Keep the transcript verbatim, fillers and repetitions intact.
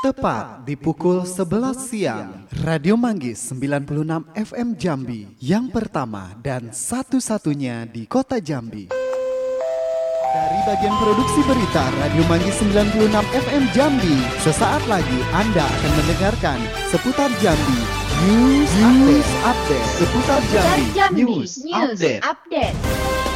Tepat di pukul sebelas siang, Radio Manggis sembilan puluh enam F M Jambi, yang pertama dan satu-satunya di kota Jambi. Dari bagian produksi berita Radio Manggis sembilan puluh enam F M Jambi, sesaat lagi Anda akan mendengarkan seputar Jambi News Update, update seputar Jambi, Jambi News News Update. Update.